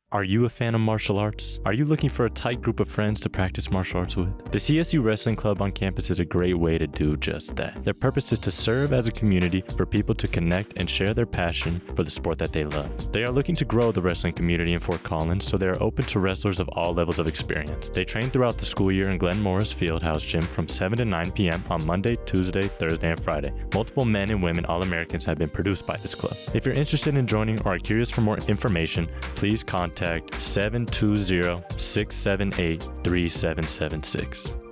Are you a fan of martial arts? Are you looking for a tight group of friends to practice martial arts with? The CSU Wrestling Club on campus is a great way to do just that. Their purpose is to serve as a community for people to connect and share their passion for the sport that they love. They are looking to grow the wrestling community in Fort Collins, so they are open to wrestlers of all levels of experience. They train throughout the school year in Glen Morris Fieldhouse Gym from 7 to 9 p.m. on Monday, Tuesday, Thursday, and Friday. Multiple men and women All-Americans have been produced by this club. If you're interested in joining or are curious for more information, please contact 720-678-3776.